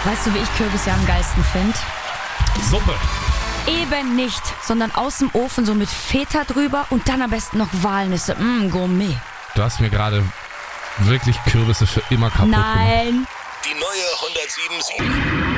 Weißt du, wie ich Kürbis ja am geilsten finde? Suppe. Eben nicht, sondern aus dem Ofen so mit Feta drüber und dann am besten noch Walnüsse. Gourmet. Du hast mir gerade wirklich Kürbisse für immer kaputt gemacht. Nein. Die neue 107.7